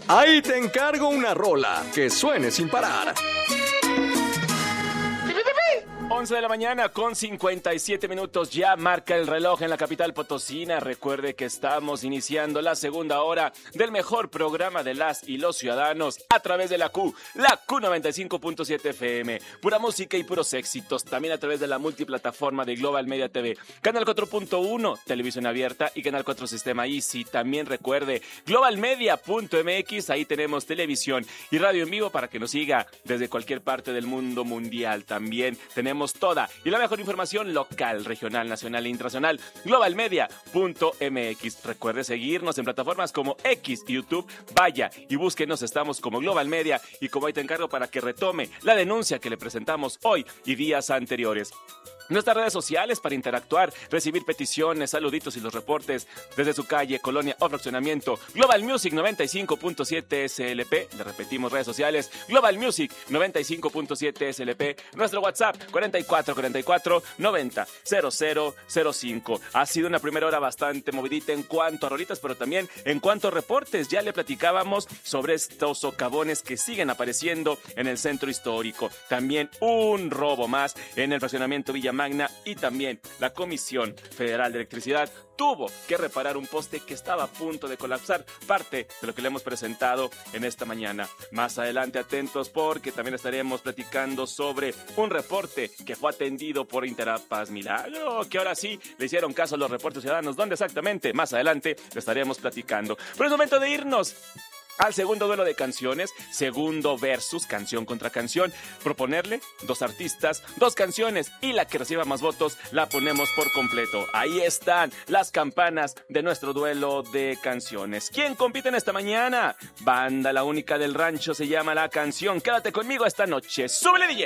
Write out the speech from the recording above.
Ahí te encargo una rola que suene sin parar. 11 de la mañana con 57 minutos, ya marca el reloj en la capital potosina. Recuerde que estamos iniciando la segunda hora del mejor programa de las y los ciudadanos a través de la Q95.7 FM. Pura música y puros éxitos, también a través de la multiplataforma de Global Media TV, Canal 4.1, Televisión Abierta y Canal 4 Sistema Easy. También recuerde globalmedia.mx, ahí tenemos televisión y radio en vivo para que nos siga desde cualquier parte del mundo mundial. También tenemos toda y la mejor información local, regional, nacional e internacional. globalmedia.mx. Recuerde seguirnos en plataformas como X y YouTube. Vaya y búsquenos, estamos como Global Media, y como ahí te encargo para que retome la denuncia que le presentamos hoy y días anteriores. Nuestras redes sociales para interactuar, recibir peticiones, saluditos y los reportes desde su calle, colonia o fraccionamiento. Global Music 95.7 SLP. Le repetimos, redes sociales Global Music 95.7 SLP. Nuestro WhatsApp 4444900005. Ha sido una primera hora bastante movidita en cuanto a rolitas, pero también en cuanto a reportes. Ya le platicábamos sobre estos socavones que siguen apareciendo en el centro histórico. También un robo más en el fraccionamiento Villa Magna, y también la Comisión Federal de Electricidad tuvo que reparar un poste que estaba a punto de colapsar, parte de lo que le hemos presentado en esta mañana. Más adelante atentos, porque también estaremos platicando sobre un reporte que fue atendido por Interapaz Milagro, que ahora sí le hicieron caso a los reportes ciudadanos. ¿Dónde exactamente? Más adelante le estaremos platicando. Pero es momento de irnos al segundo duelo de canciones, segundo versus, canción contra canción. Proponerle 2 artistas, 2 canciones, y la que reciba más votos la ponemos por completo. Ahí están las campanas de nuestro duelo de canciones. ¿Quién compite en esta mañana? Banda La Única del Rancho se llama la canción. Quédate conmigo esta noche. ¡Súbele, DJ!